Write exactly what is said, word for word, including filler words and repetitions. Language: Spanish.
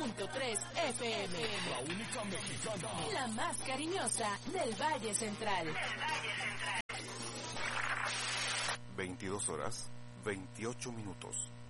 punto tres F M. La única mexicana. La más cariñosa del Valle Central. veintidós horas, veintiocho minutos.